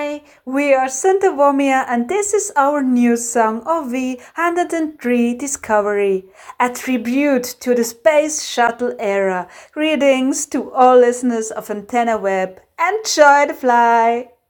Hi, we are Santa Vomia and this is our new song of V103 Discovery, a tribute to the space shuttle era. Greetings to all listeners of Antenna Web. Enjoy the flight!